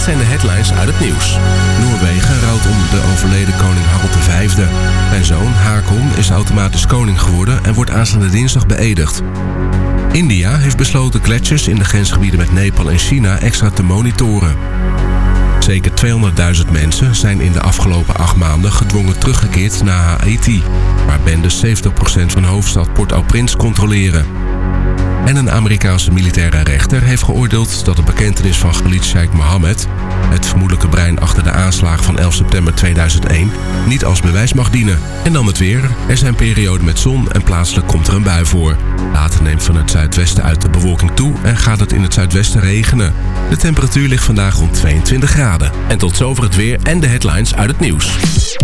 zijn de headlines uit het nieuws. Noorwegen rouwt om de overleden koning Harald V. Zijn zoon Haakon is automatisch koning geworden en wordt aanstaande dinsdag beëdigd. India heeft besloten gletsjers in de grensgebieden met Nepal en China extra te monitoren. Zeker 200.000 mensen zijn in de afgelopen 8 maanden gedwongen teruggekeerd naar Haiti, waar bendes 70% van de hoofdstad Port-au-Prince controleren. En een Amerikaanse militaire rechter heeft geoordeeld dat de bekentenis van Khalid Sheikh Mohammed, het vermoedelijke brein achter de aanslagen van 11 september 2001, niet als bewijs mag dienen. En dan het weer. Er zijn perioden met zon en plaatselijk komt er een bui voor. Later neemt van het zuidwesten uit de bewolking toe en gaat het in het zuidwesten regenen. De temperatuur ligt vandaag rond 22 graden. En tot zover het weer en de headlines uit het nieuws.